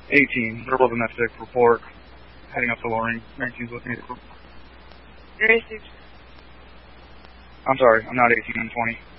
18, verbal domestic report, heading up to Loring. 19's with me. You're 18. I'm sorry, I'm not 18, I'm 20.